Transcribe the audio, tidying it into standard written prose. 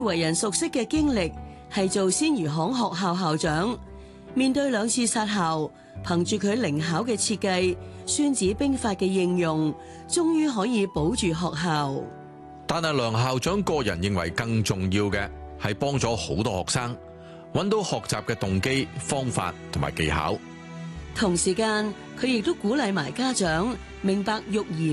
為人熟悉嘅經歷係做鮮魚行學校校長，面對2次殺校，憑住佢靈巧嘅設計，孫子兵法嘅應用，終於可以保住學校。 但係梁校長個人認為更重要嘅係幫咗好多學生揾到學習嘅動機、方法同埋技巧。 同時間，佢亦都鼓勵埋家長明白育兒